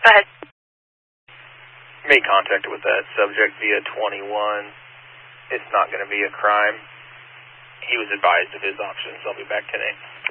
Go ahead. Made contact with that subject via 21. It's not going to be a crime. He was advised of his options. I'll be back today.